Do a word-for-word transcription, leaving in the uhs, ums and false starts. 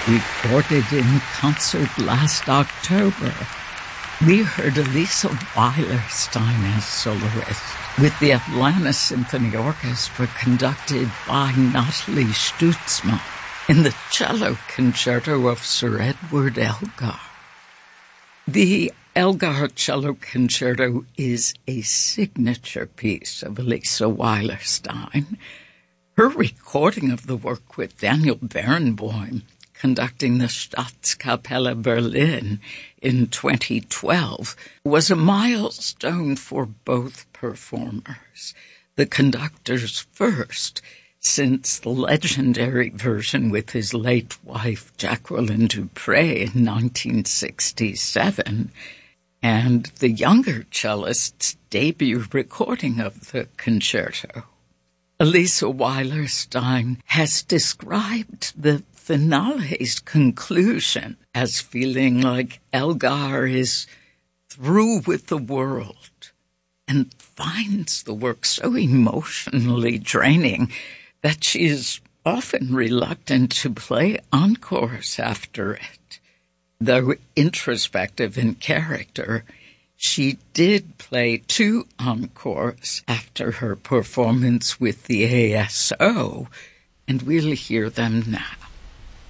Recorded in concert last October, we heard Elisa Weilerstein as soloist with the Atlanta Symphony Orchestra conducted by Nathalie Stutzman in the cello concerto of Sir Edward Elgar. The Elgar Cello Concerto is a signature piece of Elisa Weilerstein. Her recording of the work with Daniel Barenboim conducting the Staatskapelle Berlin in twenty twelve was a milestone for both performers. The conductor's first, since the legendary version with his late wife Jacqueline Dupre in nineteen sixty-seven, and the younger cellist's debut recording of the concerto. Elisa Weilerstein has described the finale's conclusion as feeling like Elgar is through with the world and finds the work so emotionally draining that she is often reluctant to play encores after it. Though introspective in character, she did play two encores after her performance with the A S O, and we'll hear them now.